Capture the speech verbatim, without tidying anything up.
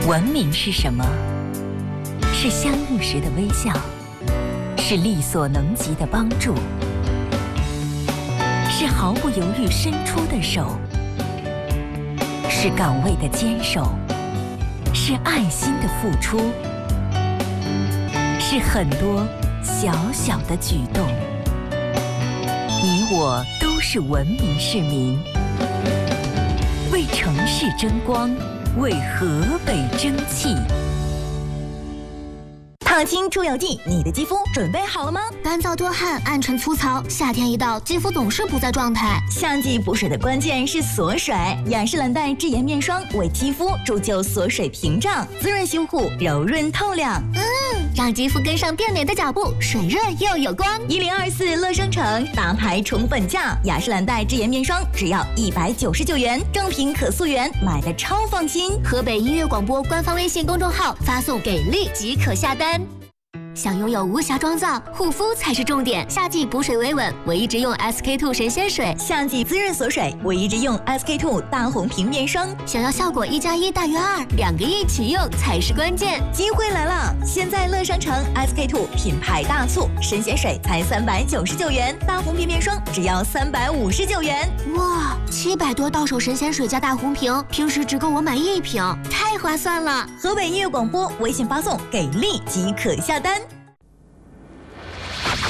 文明是什么？是相遇时的微笑，是力所能及的帮助，是毫不犹豫伸出的手，是岗位的坚守，是爱心的付出，是很多小小的举动。你我都是文明市民，为城市争光，为河北争气。 烫青出油剂，你的肌肤准备好了吗？ 干燥多汗、暗沉粗糙，夏天一到，肌肤总是不在状态。 夏季补水的关键是锁水，雅诗兰黛智妍面霜为肌肤铸就锁水屏障，滋润修护，柔润透亮。 嗯，让肌肤跟上变美的脚步，水润又有光。 一零二四乐生城大牌宠本价，雅诗兰黛智妍面霜只要一百九十九元，正品可溯源，买的超放心。 河北音乐广播官方微信公众号发送给力即可下单。想拥有无瑕妆造，护肤才是重点。夏季补水维稳，我一直用 S K two 神仙水； 夏季滋润锁水，我一直用 S K two 大红瓶面霜。 想要效果一加一大于二，两个一起用才是关键。 机会来了！现在乐商城 S K two 品牌大促，神仙水才三百九十九元，大红瓶面霜只要三百五十九元。 哇，七百多到手神仙水加大红瓶，平时只够我买一瓶，太划算了！ 河北音乐广播微信发送给力即可下单。